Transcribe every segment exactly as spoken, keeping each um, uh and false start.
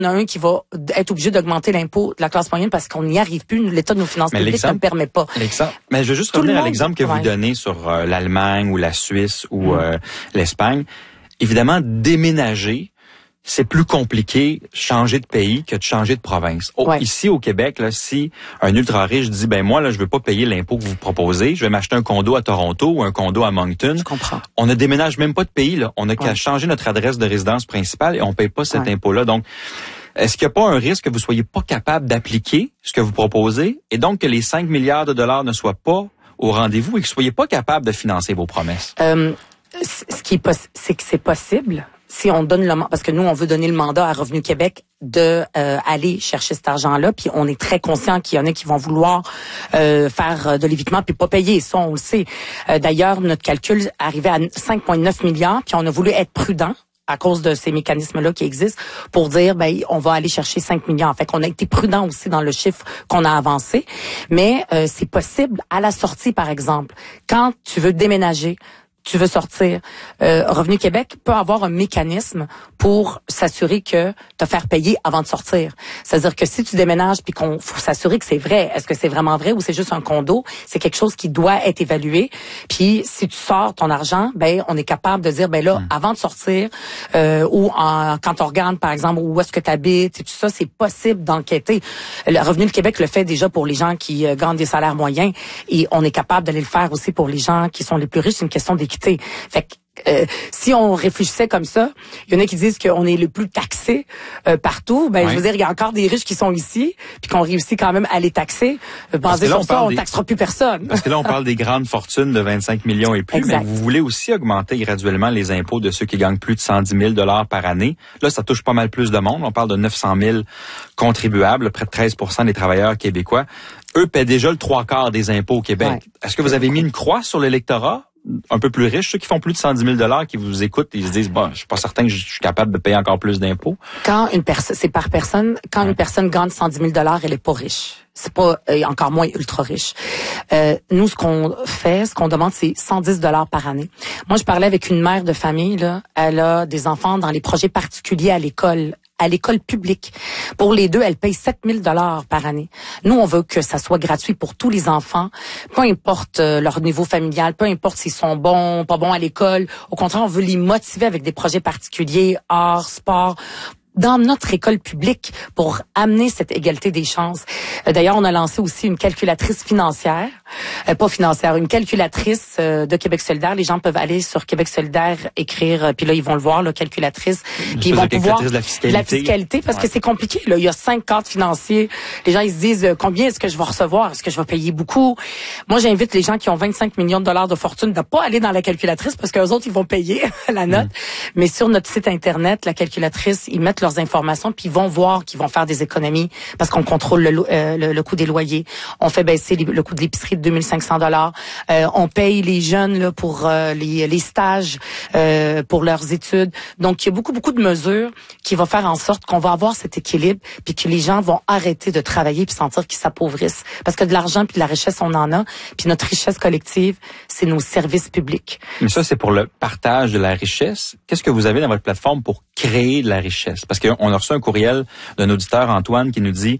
en a un qui va être obligé d'augmenter l'impôt de la classe moyenne parce qu'on n'y arrive plus. L'État de nos finances mais publiques ne le permet pas. L'exemple. Mais je veux juste Tout revenir monde, à l'exemple que ouais. vous donnez sur euh, l'Allemagne ou la Suisse ou mm. euh, l'Espagne. Évidemment, déménager, c'est plus compliqué changer de pays que de changer de province. Oh, ouais. Ici, au Québec, là, si un ultra-riche dit, ben moi, là, je veux pas payer l'impôt que vous proposez, je vais m'acheter un condo à Toronto ou un condo à Moncton. Je comprends. On ne déménage même pas de pays, là. On n'a qu'à ouais. changer notre adresse de résidence principale et on paye pas cet ouais. impôt-là. Donc, est-ce qu'il n'y a pas un risque que vous soyez pas capable d'appliquer ce que vous proposez et donc que les cinq milliards de dollars ne soient pas au rendez-vous et que vous soyez pas capable de financer vos promesses? Euh, ce qui est poss- c'est que c'est possible si on donne le parce que nous on veut donner le mandat à Revenu Québec de euh, aller chercher cet argent-là, puis on est très conscient qu'il y en a qui vont vouloir euh, faire de l'évitement puis pas payer, ça on le sait. Euh, d'ailleurs notre calcul arrivait à cinq virgule neuf milliards, puis on a voulu être prudent à cause de ces mécanismes-là qui existent, pour dire, ben, on va aller chercher cinq milliards. Fait qu'on a été prudent aussi dans le chiffre qu'on a avancé. Mais euh, c'est possible, à la sortie, par exemple, quand tu veux déménager, tu veux sortir, euh, Revenu Québec peut avoir un mécanisme pour s'assurer que te faire payer avant de sortir. C'est-à-dire que si tu déménages puis qu'on faut s'assurer que c'est vrai, est-ce que c'est vraiment vrai ou c'est juste un condo, c'est quelque chose qui doit être évalué. Puis si tu sors ton argent, ben on est capable de dire ben là, mmh. avant de sortir euh, ou en, quand on regarde par exemple où est-ce que tu habites et tout ça, c'est possible d'enquêter. Le Revenu Québec le fait déjà pour les gens qui euh, gagnent des salaires moyens et on est capable d'aller le faire aussi pour les gens qui sont les plus riches. C'est une question d'équité. Fait que euh, si on réfléchissait comme ça, il y en a qui disent qu'on est le plus taxé euh, partout. Ben, ouais. je veux dire, il y a encore des riches qui sont ici, puis qu'on réussit quand même à les taxer. Euh, Pensez sur ça, on ne des... taxera plus personne. Parce que là, on parle des grandes fortunes de vingt-cinq millions et plus, exact. Mais vous voulez aussi augmenter graduellement les impôts de ceux qui gagnent plus de cent dix mille dollars par année. Là, ça touche pas mal plus de monde. On parle de neuf cent mille contribuables, près de treize pour cent des travailleurs québécois. Eux paient déjà le trois quarts des impôts au Québec. Ouais. Est-ce que vous avez mis une croix sur l'électorat un peu plus riches, ceux qui font plus de cent dix mille dollars, qui vous écoutent, ils se disent, bon, je suis pas certain que je suis capable de payer encore plus d'impôts? Quand une personne, c'est par personne, quand ouais. une personne gagne cent dix mille dollars, elle est pas riche. C'est pas, euh, encore moins ultra riche. Euh, nous, ce qu'on fait, ce qu'on demande, c'est cent dix dollars par année. Moi, je parlais avec une mère de famille, là. Elle a des enfants dans les projets particuliers à l'école. à l'école publique. Pour les deux, elle paye sept mille dollars par année. Nous, on veut que ça soit gratuit pour tous les enfants, peu importe euh, leur niveau familial, peu importe s'ils sont bons, pas bons à l'école. Au contraire, on veut les motiver avec des projets particuliers, art, sport, dans notre école publique pour amener cette égalité des chances. Euh, d'ailleurs, on a lancé aussi une calculatrice financière, euh, pas financière, une calculatrice euh, de Québec solidaire. Les gens peuvent aller sur Québec solidaire, écrire, euh, puis là, ils vont le voir, la calculatrice. Puis ils vont pouvoir... de la fiscalité. La fiscalité, parce ouais. que c'est compliqué. Là. Il y a cinq cadres financiers. Les gens, ils se disent, euh, combien est-ce que je vais recevoir? Est-ce que je vais payer beaucoup? Moi, j'invite les gens qui ont vingt-cinq millions de dollars de fortune de pas aller dans la calculatrice parce qu'eux autres, ils vont payer la note. Mm. Mais sur notre site Internet, la calculatrice, ils mettent leurs informations, puis ils vont voir qu'ils vont faire des économies parce qu'on contrôle le, euh, le, le coût des loyers. On fait baisser les, le coût de l'épicerie de deux mille cinq cents dollars. Euh, on paye les jeunes là, pour euh, les, les stages, euh, pour leurs études. Donc, il y a beaucoup, beaucoup de mesures qui vont faire en sorte qu'on va avoir cet équilibre, puis que les gens vont arrêter de travailler puis sentir qu'ils s'appauvrissent. Parce que de l'argent puis de la richesse, on en a. Puis notre richesse collective, c'est nos services publics. Mais ça, c'est pour le partage de la richesse. Qu'est-ce que vous avez dans votre plateforme pour créer de la richesse? Parce qu'on a reçu un courriel d'un auditeur, Antoine, qui nous dit,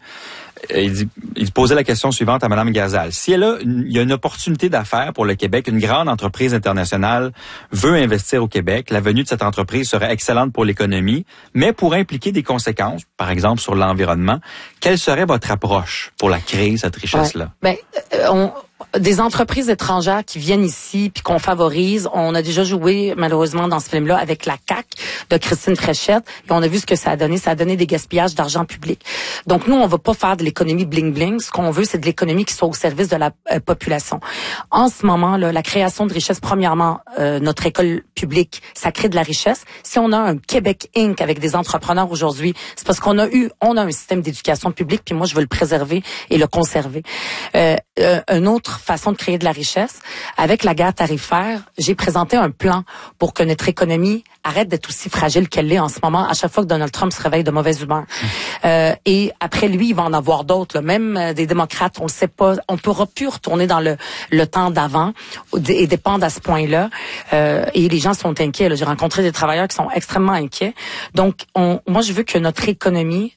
il dit, il posait la question suivante à Mme Gazal. Si elle a, une, il y a une opportunité d'affaires pour le Québec, une grande entreprise internationale veut investir au Québec, la venue de cette entreprise serait excellente pour l'économie, mais pourrait impliquer des conséquences, par exemple sur l'environnement. Quelle serait votre approche pour la créer, cette richesse-là? Ouais. Ben, euh, on... Des entreprises étrangères qui viennent ici puis qu'on favorise. On a déjà joué, malheureusement, dans ce film-là avec la C A Q de Christine Fréchette et on a vu ce que ça a donné. Ça a donné des gaspillages d'argent public. Donc, nous, on va pas faire de l'économie bling-bling. Ce qu'on veut, c'est de l'économie qui soit au service de la euh, population. En ce moment, là, la création de richesse, premièrement, euh, notre école publique, ça crée de la richesse. Si on a un Québec Incorporé avec des entrepreneurs aujourd'hui, c'est parce qu'on a eu, on a un système d'éducation publique puis moi, je veux le préserver et le conserver. Euh, euh, un autre façon de créer de la richesse. Avec la guerre tarifaire, j'ai présenté un plan pour que notre économie arrête d'être aussi fragile qu'elle l'est en ce moment à chaque fois que Donald Trump se réveille de mauvaise humeur. Mmh. Euh, et après lui, il va en avoir d'autres. Là. Même euh, des démocrates, on ne sait pas, on ne pourra plus retourner dans le, le temps d'avant et dépendre à ce point-là. Euh, et les gens sont inquiets. Là. J'ai rencontré des travailleurs qui sont extrêmement inquiets. Donc, on, moi, je veux que notre économie